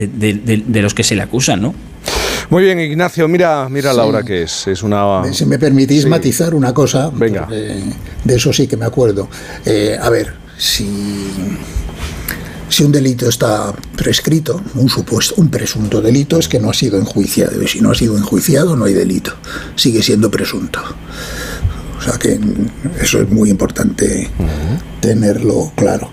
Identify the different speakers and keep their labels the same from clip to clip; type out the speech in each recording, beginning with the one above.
Speaker 1: de los que se le acusan, ¿no?
Speaker 2: Muy bien, Ignacio, mira la hora que es una...
Speaker 3: Si me permitís matizar una cosa.
Speaker 2: Venga.
Speaker 3: De eso sí que me acuerdo. A ver, si un delito está prescrito, un presunto delito, es que no ha sido enjuiciado. Y si no ha sido enjuiciado, no hay delito. Sigue siendo presunto. O sea que eso es muy importante tenerlo claro.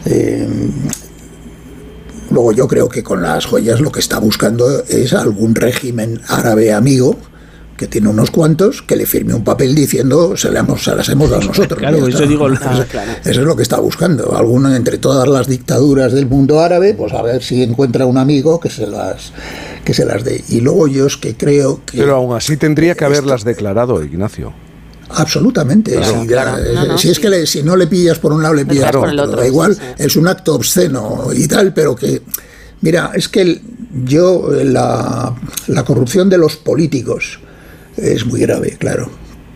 Speaker 3: Luego yo creo que con las joyas lo que está buscando es algún régimen árabe amigo, que tiene unos cuantos, que le firme un papel diciendo se las hemos dado nosotros.
Speaker 1: Claro, eso digo.
Speaker 3: Eso es lo que está buscando. Alguno entre todas las dictaduras del mundo árabe, pues a ver si encuentra un amigo que se las dé. Y luego yo es que creo que...
Speaker 2: Pero aún así tendría que haberlas declarado, Ignacio.
Speaker 3: Absolutamente.
Speaker 4: Claro.
Speaker 3: Si es que si no le pillas por un lado, le pillas por el otro. Da igual, es un acto obsceno y tal, pero que... Mira, es que la corrupción de los políticos es muy grave, claro,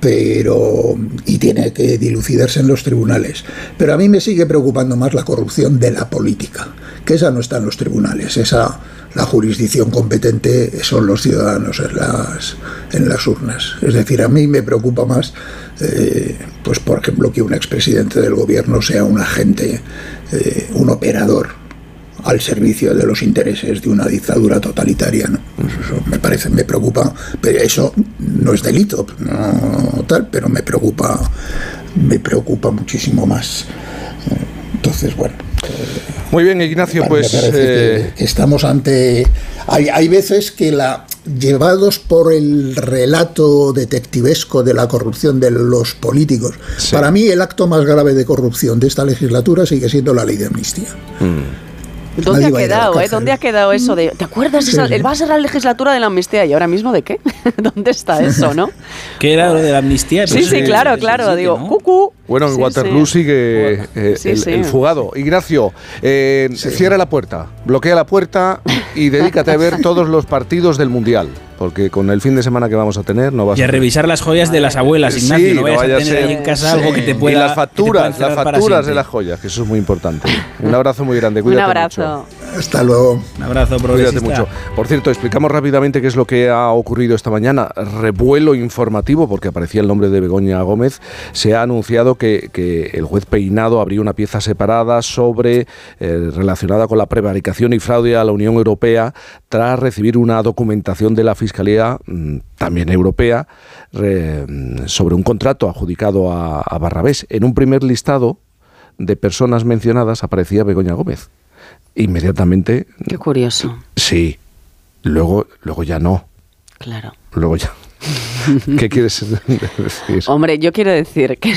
Speaker 3: y tiene que dilucidarse en los tribunales. Pero a mí me sigue preocupando más la corrupción de la política, que esa no está en los tribunales, la jurisdicción competente son los ciudadanos en las urnas. Es decir, a mí me preocupa más, pues por ejemplo, que un expresidente del gobierno sea un agente, un operador al servicio de los intereses de una dictadura totalitaria, ¿no? Eso me preocupa, pero eso no es delito, no tal, pero me preocupa muchísimo más. Entonces, bueno.
Speaker 2: Muy bien, Ignacio, pues...
Speaker 3: que estamos ante... Hay veces que llevados por el relato detectivesco de la corrupción de los políticos, para mí el acto más grave de corrupción de esta legislatura sigue siendo la ley de amnistía.
Speaker 4: ¿Dónde ha quedado, ¿Dónde ha quedado eso de... ¿Te acuerdas? Va a ser la legislatura de la amnistía. ¿Y ahora mismo de qué? ¿Dónde está eso, no?
Speaker 1: ¿Qué era lo de la amnistía?
Speaker 4: Sí, claro. Digo,
Speaker 1: ¿no?
Speaker 4: cucú.
Speaker 2: Bueno, en Waterloo sigue el fugado. Ignacio, cierra la puerta, bloquea la puerta y dedícate a ver todos los partidos del Mundial. Porque con el fin de semana que vamos a tener no vas
Speaker 1: a revisar las joyas de las abuelas, Ignacio. No vayas a tener ahí en casa algo que te pueda...
Speaker 2: Y las facturas de las joyas, que eso es muy importante. Un abrazo muy grande, cuídate mucho.
Speaker 3: Hasta luego.
Speaker 1: Un abrazo, progresista.
Speaker 2: Cuídate mucho. Por cierto, explicamos rápidamente qué es lo que ha ocurrido esta mañana. Revuelo informativo, porque aparecía el nombre de Begoña Gómez. Se ha anunciado que el juez Peinado abrió una pieza separada relacionada con la prevaricación y fraude a la Unión Europea tras recibir una documentación de la Fiscalía, también europea, sobre un contrato adjudicado a Barrabés. En un primer listado de personas mencionadas aparecía Begoña Gómez. Inmediatamente...
Speaker 4: Qué curioso.
Speaker 2: Sí. Luego ya no.
Speaker 4: Claro.
Speaker 2: Luego ya... ¿Qué quieres decir?
Speaker 4: Hombre, yo quiero decir que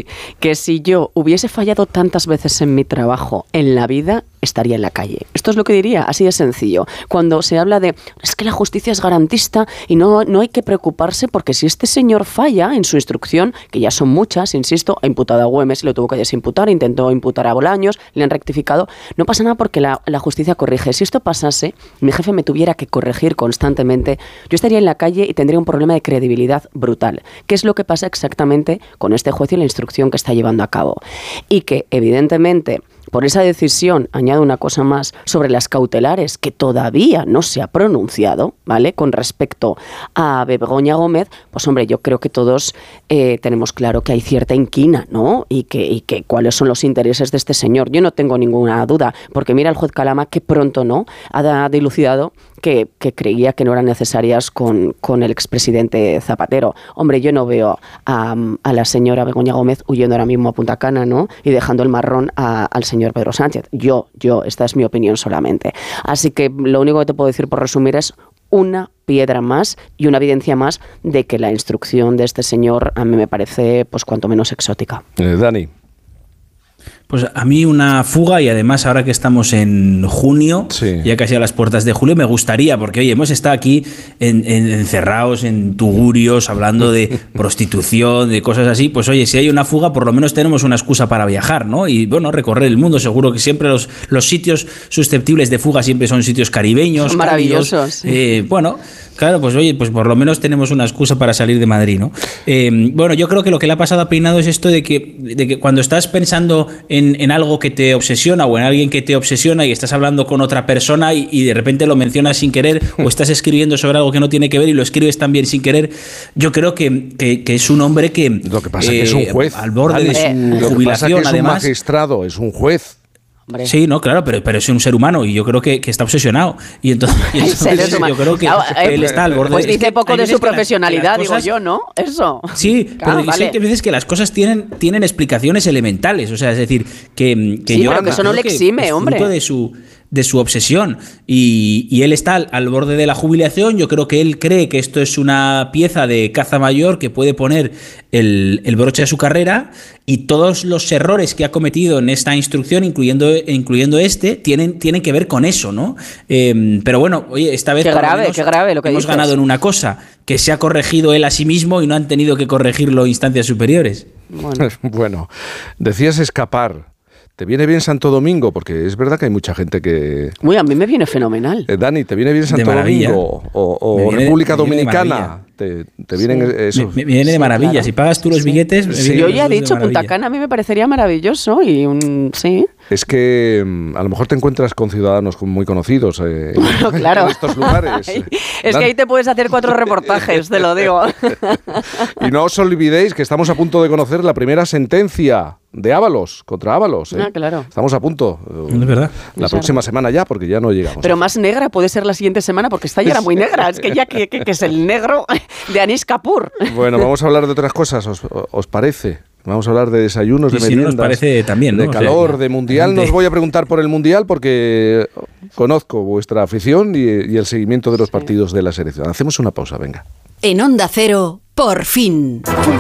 Speaker 4: si yo hubiese fallado tantas veces en mi trabajo en la vida, estaría en la calle. Esto es lo que diría, así de sencillo. Cuando se habla de, es que la justicia es garantista y no hay que preocuparse porque si este señor falla en su instrucción, que ya son muchas, insisto, ha imputado a Güemes y lo tuvo que desimputar, intentó imputar a Bolaños, le han rectificado, no pasa nada porque la justicia corrige. Si esto pasase, mi jefe me tuviera que corregir constantemente, yo estaría en la calle y tendría un problema de credibilidad brutal. ¿Qué es lo que pasa exactamente con este juez y la instrucción que está llevando a cabo? Y que, evidentemente, por esa decisión, añado una cosa más, sobre las cautelares, que todavía no se ha pronunciado, ¿vale?, con respecto a Begoña Gómez, pues hombre, yo creo que todos tenemos claro que hay cierta inquina, ¿no? Y que cuáles son los intereses de este señor. Yo no tengo ninguna duda, porque mira el juez Calama que pronto, ¿no?, ha dilucidado que creía que no eran necesarias con el expresidente Zapatero. Hombre, yo no veo a la señora Begoña Gómez huyendo ahora mismo a Punta Cana, ¿no?, y dejando el marrón al señor Pedro Sánchez. Yo, esta es mi opinión solamente. Así que lo único que te puedo decir por resumir es una piedra más y una evidencia más de que la instrucción de este señor a mí me parece pues cuanto menos exótica.
Speaker 2: Dani.
Speaker 1: Pues a mí una fuga, y además ahora que estamos en junio, ya casi a las puertas de julio, me gustaría, porque oye, hemos estado aquí encerrados en tugurios, hablando de prostitución, de cosas así, pues oye, si hay una fuga, por lo menos tenemos una excusa para viajar, ¿no? Y bueno, recorrer el mundo. Seguro que siempre los sitios susceptibles de fuga siempre son sitios caribeños,
Speaker 4: maravillosos.
Speaker 1: Bueno, Claro, pues oye, pues por lo menos tenemos una excusa para salir de Madrid, ¿no? Bueno, yo creo que lo que le ha pasado a Peinado es esto de que cuando estás pensando en algo que te obsesiona o en alguien que te obsesiona y estás hablando con otra persona y de repente lo mencionas sin querer o estás escribiendo sobre algo que no tiene que ver y lo escribes también sin querer, yo creo que es un hombre que...
Speaker 2: Lo que pasa es que es un juez.
Speaker 1: Al borde de su jubilación,
Speaker 2: es
Speaker 1: además...
Speaker 2: un magistrado, es un juez.
Speaker 4: Hombre.
Speaker 1: Sí, no, claro, pero es un ser humano y yo creo que está obsesionado. Y entonces yo creo que él está al borde.
Speaker 4: Pues dice poco de su profesionalidad, digo yo, ¿no? Eso.
Speaker 1: Sí, claro, pero vale. Hay veces que las cosas tienen explicaciones elementales. O sea, es decir, que
Speaker 4: sí,
Speaker 1: yo
Speaker 4: pero que eso no le exime, hombre.
Speaker 1: De su obsesión y él está al borde de la jubilación. Yo creo que él cree que esto es una pieza de caza mayor que puede poner el broche a su carrera, y todos los errores que ha cometido en esta instrucción, incluyendo tienen que ver con eso, ¿no? Pero bueno, oye, esta vez
Speaker 4: qué grave lo que
Speaker 1: hemos
Speaker 4: dices.
Speaker 1: ganado en una cosa, que se ha corregido él a sí mismo y no han tenido que corregirlo instancias superiores.
Speaker 2: Bueno, decías escapar. ¿Te viene bien Santo Domingo? Porque es verdad que hay mucha gente que...
Speaker 4: Uy, a mí me viene fenomenal.
Speaker 2: Dani, ¿te viene bien Santo Domingo? ¿O República Dominicana? ¿Te vienen eso?
Speaker 1: Me viene de maravilla. Claro. Si pagas tú los billetes...
Speaker 4: Yo ya he dicho, Punta Cana a mí me parecería maravilloso y sí.
Speaker 2: Es que a lo mejor te encuentras con ciudadanos muy conocidos
Speaker 4: bueno, claro.
Speaker 2: en estos lugares.
Speaker 4: Es que ahí te puedes hacer 4 reportajes, te lo digo.
Speaker 2: Y no os olvidéis que estamos a punto de conocer la primera sentencia de Ábalos, contra Ábalos.
Speaker 4: Ah, claro.
Speaker 2: Estamos a punto.
Speaker 1: Es verdad.
Speaker 2: La próxima semana ya, porque ya no llegamos.
Speaker 4: Pero más negra puede ser la siguiente semana, porque esta ya era muy negra. Es que ya que es el negro de Anish Kapoor.
Speaker 2: Bueno, vamos a hablar de otras cosas, ¿os parece? Vamos a hablar de desayunos, de meriendas,
Speaker 1: nos parece también, ¿no?
Speaker 2: De calor, de mundial. No os voy a preguntar por el mundial porque conozco vuestra afición y el seguimiento de los partidos de la selección. Hacemos una pausa, venga.
Speaker 5: En Onda Cero, por fin.